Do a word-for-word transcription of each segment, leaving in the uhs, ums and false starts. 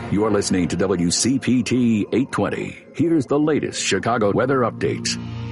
You're listening to W C P T eight twenty. Here's the latest Chicago weather updates.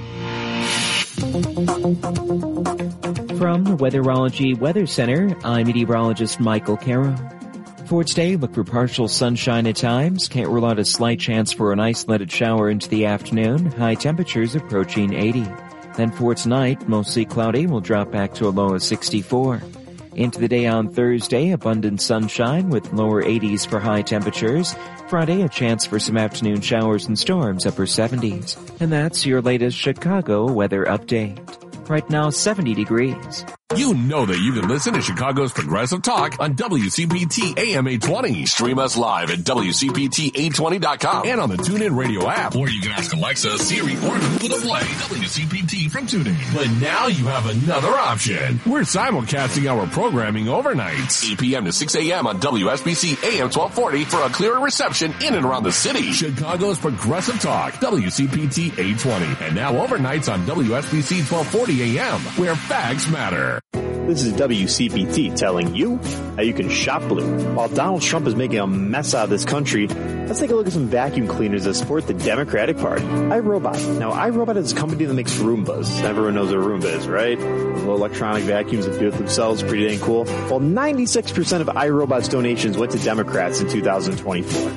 From the Weatherology Weather Center, I'm meteorologist Michael Caro. For today, look for partial sunshine at times. Can't rule out a slight chance for an isolated shower into the afternoon. High temperatures approaching eighty. Then for tonight, mostly cloudy, will drop back to a low of sixty-four. Into the day on Thursday, abundant sunshine with lower eighties for high temperatures. Friday, a chance for some afternoon showers and storms, upper seventies. And that's your latest Chicago weather update. Right now, seventy degrees. You know that you can listen to Chicago's Progressive Talk on W C P T A M eight twenty. Stream us live at W C P T eight twenty dot com and on the TuneIn Radio app. Or you can ask Alexa, Siri, or Google to play W C P T from TuneIn. But now you have another option. We're simulcasting our programming overnight. eight p.m. to six a.m. on W S B C A M twelve forty for a clearer reception in and around the city. Chicago's Progressive Talk, W C P T eight twenty. And now overnights on W S B C twelve forty a.m., where facts matter. This is W C P T telling you how you can shop blue. While Donald Trump is making a mess out of this country, let's take a look at some vacuum cleaners that support the Democratic Party. iRobot. Now, iRobot is a company that makes Roombas. Everyone knows what a Roomba is, right? Little electronic vacuums that do it themselves. Pretty dang cool. Well, ninety-six percent of iRobot's donations went to Democrats in two thousand twenty-four.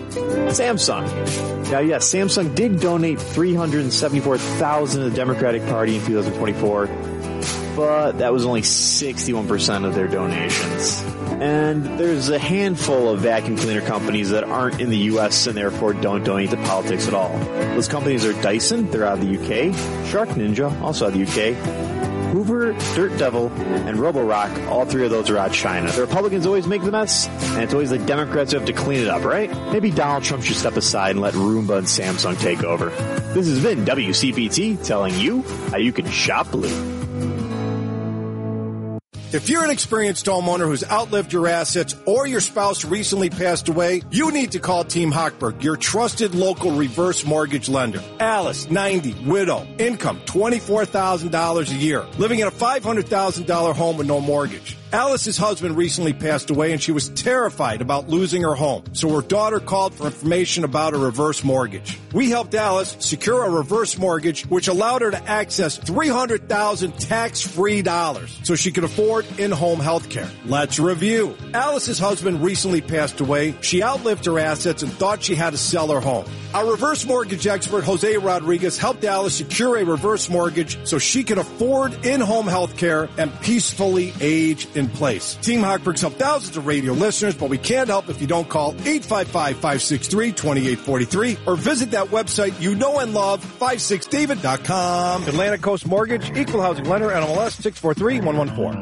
Samsung. Now, yes, Samsung did donate three hundred seventy-four thousand dollars to the Democratic Party in two thousand twenty-four. But that was only sixty-one percent of their donations. And there's a handful of vacuum cleaner companies that aren't in the U S and therefore don't donate to politics at all. Those companies are Dyson, they're out of the U K, Shark Ninja, also out of the U K, Hoover, Dirt Devil, and Roborock, all three of those are out of China. The Republicans always make the mess, and it's always the Democrats who have to clean it up, right? Maybe Donald Trump should step aside and let Roomba and Samsung take over. This has been W C P T telling you how you can shop blue. If you're an experienced homeowner who's outlived your assets or your spouse recently passed away, you need to call Team Hochberg, your trusted local reverse mortgage lender. Alice, ninety, widow, income twenty-four thousand dollars a year, living in a five hundred thousand dollars home with no mortgage. Alice's husband recently passed away and she was terrified about losing her home, so her daughter called for information about a reverse mortgage. We helped Alice secure a reverse mortgage which allowed her to access three hundred thousand dollars tax-free dollars so she could afford in-home health care. Let's review. Alice's husband recently passed away. She outlived her assets and thought she had to sell her home. Our reverse mortgage expert, Jose Rodriguez, helped Alice secure a reverse mortgage so she could afford in-home health care and peacefully age in place. Team Hochberg's helped thousands of radio listeners, but we can't help if you don't call eight five five, five six three, two eight four three or visit that website you know and love, five six david dot com. Atlantic Coast Mortgage, Equal Housing Lender, N M L S six four three one one four.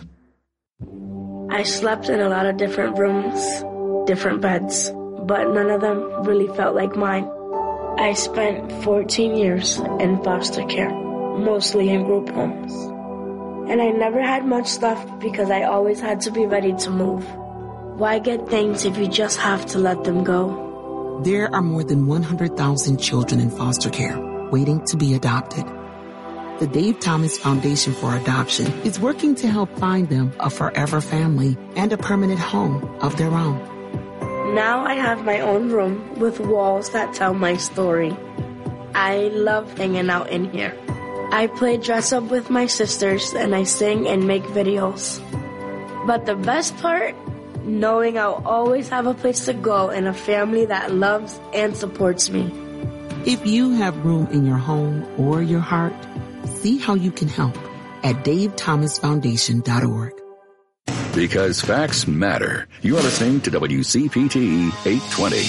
I slept in a lot of different rooms, different beds, but none of them really felt like mine. I spent fourteen years in foster care, mostly in group homes. And I never had much left because I always had to be ready to move. Why get things if you just have to let them go? There are more than one hundred thousand children in foster care waiting to be adopted. The Dave Thomas Foundation for Adoption is working to help find them a forever family and a permanent home of their own. Now I have my own room with walls that tell my story. I love hanging out in here. I play dress up with my sisters and I sing and make videos. But the best part, knowing I'll always have a place to go and a family that loves and supports me. If you have room in your home or your heart, see how you can help at dave thomas foundation dot org. Because facts matter. You're listening to W C P T eight twenty.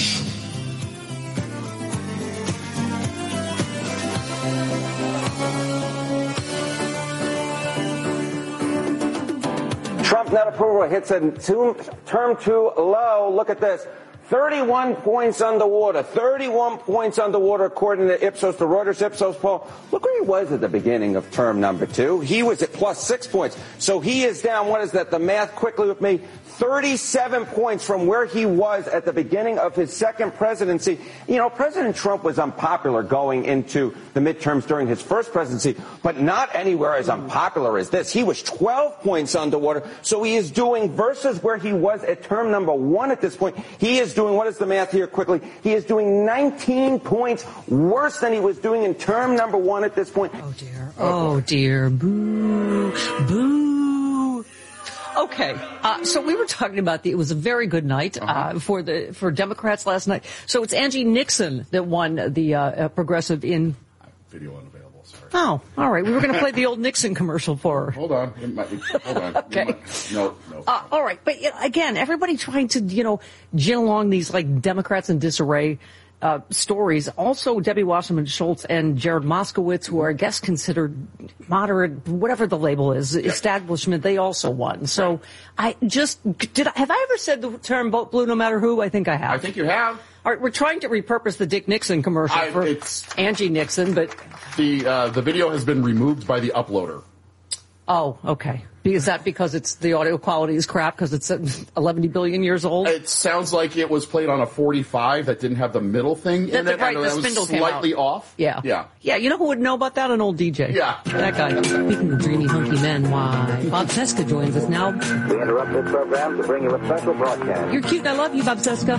Trump net approval hits a two, term too low. Look at this. thirty-one points underwater. thirty-one points underwater according to Ipsos, the Reuters Ipsos poll. Look where he was at the beginning of term number two. He was at plus six points. So he is down, what is that, the math quickly with me, thirty-seven points from where he was at the beginning of his second presidency. You know, President Trump was unpopular going into the midterms during his first presidency, but not anywhere as unpopular as this. He was twelve points underwater. So he is doing, versus where he was at term number one at this point, he is doing, what is the math here quickly? He is doing nineteen points worse than he was doing in term number one at this point. Oh, dear. Oh, dear. Boo. Boo. Okay, uh, so we were talking about the, it was a very good night uh, uh-huh. for the for Democrats last night. So it's Angie Nixon that won the uh, uh, progressive in... Video unavailable, sorry. Oh, all right. We were going to play the old Nixon commercial for her. Hold on. It might be, hold on. Okay. Might, no, no. Uh, all right. But you know, again, everybody trying to, you know, gin along these, like, Democrats in disarray uh, stories. Also, Debbie Wasserman Schultz and Jared Moskowitz, who are, I guess, considered moderate, whatever the label is, yeah. establishment, they also won. So I just, did I, have I ever said the term vote blue no matter who? I think I have. I think you have. All right, we're trying to repurpose the Dick Nixon commercial I, for it's, Angie Nixon, but... The uh, the video has been removed by the uploader. Oh, okay. Is that because it's the audio quality is crap because it's eleven billion years old? It sounds like it was played on a forty-five that didn't have the middle thing in the, it. Right, and the that spindle was came slightly out. off. Yeah. Yeah. Yeah, you know who would know about that? An old D J. Yeah. That guy. Speaking of dreamy, hunky men, why? Bob Cesca joins us now. We interrupt this program to bring you a special broadcast. You're cute and I love you, Bob Cesca.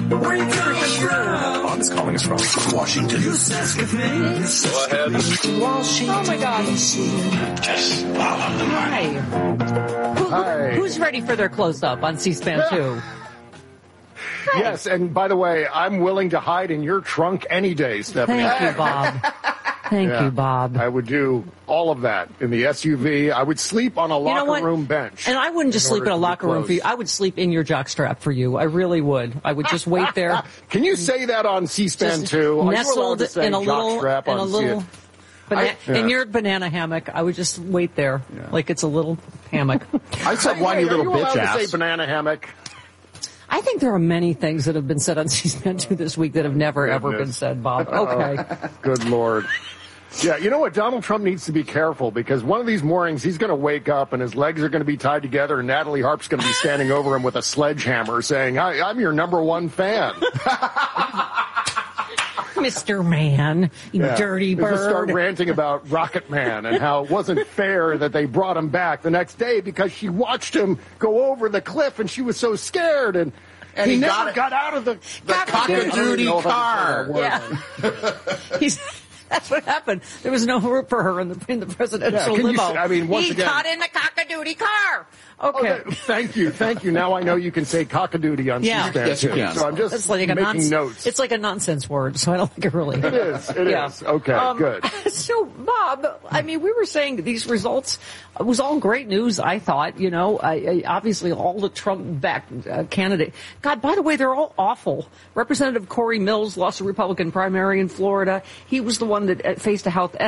Bob's calling us from Washington. Go ahead. Washington. Oh, my God. Just follow the money. Hi. Who, Hi. Who's ready for their close-up on C-SPAN two? Hey. Yes, and by the way, I'm willing to hide in your trunk any day, Stephanie. Thank you, Bob. Thank yeah, you, Bob. I would do all of that in the S U V. I would sleep on a locker you know room bench. And I wouldn't just sleep in a locker room for you. I would sleep in your jockstrap for you. I really would. I would just wait there. Can you say that on C-SPAN two? Are nestled you allowed to say in a little, jockstrap in a on little, bana- I, yeah. in your banana hammock. I would just wait there yeah. like it's a little hammock. I said, "Why you little you bitch allowed ass?" To say banana hammock. I think there are many things that have been said on C-SPAN two this week that have never Goodness. ever been said, Bob. Okay. Oh, good Lord. Yeah, you know what? Donald Trump needs to be careful because one of these mornings he's going to wake up and his legs are going to be tied together and Natalie Harp's going to be standing over him with a sledgehammer saying, I, I'm your number one fan. Mister Man, you yeah. dirty He's bird. Just start ranting about Rocket Man and how it wasn't fair that they brought him back the next day because she watched him go over the cliff and she was so scared and And he, he never got, got out of the, the cock-a-doodie car. Yeah. He's... That's what happened. There was no room for her in the in the presidential yeah, limo. You, I mean, once he again, got in the cock-a-doodie car. Okay. Oh, thank you, thank you. Now I know you can say cock-a-doodie on yeah. C-SPAN yes, too. you can. So I'm just it's like making nonsense, notes. It's like a nonsense word, so I don't think it really. It is. It yeah. is. Okay. Um, good. So, Bob, I mean, we were saying these results. It was all great news, I thought. You know, I, I, obviously all the Trump-backed uh, candidate. God, by the way, they're all awful. Representative Corey Mills lost a Republican primary in Florida. He was the one that faced a House